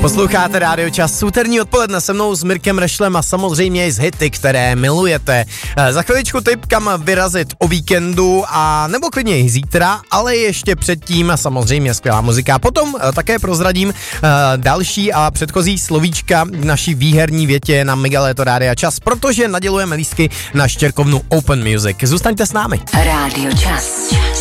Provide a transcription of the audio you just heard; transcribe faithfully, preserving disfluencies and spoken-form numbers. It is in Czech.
Posloucháte Rádio Čas, úterní odpoledne se mnou s Mirkem Rešlem a samozřejmě i z hity, které milujete. Za chviličku tip, kam vyrazit o víkendu a nebo klidně i zítra, ale ještě předtím samozřejmě skvělá muzika. Potom také prozradím další a předchozí slovíčka v naší výherní větě na Megaleto Rádia Čas, protože nadělujeme lístky na štěrkovnu Open Music. Zůstaňte s námi. Rádio Čas.